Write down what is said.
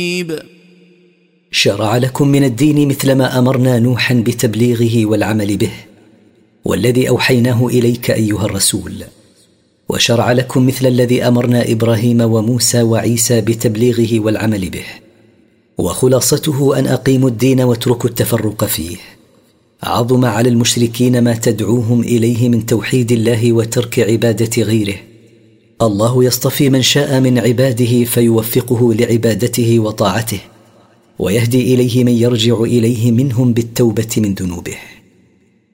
شرع لكم من الدين مثل ما أمرنا نوحا بتبليغه والعمل به، والذي أوحيناه إليك أيها الرسول، وشرع لكم مثل الذي أمرنا إبراهيم وموسى وعيسى بتبليغه والعمل به، وخلاصته أن أقيموا الدين واتركوا التفرق فيه. عظم على المشركين ما تدعوهم إليه من توحيد الله وترك عبادة غيره. الله يصطفي من شاء من عباده فيوفقه لعبادته وطاعته، ويهدي إليه من يرجع إليه منهم بالتوبة من ذنوبه.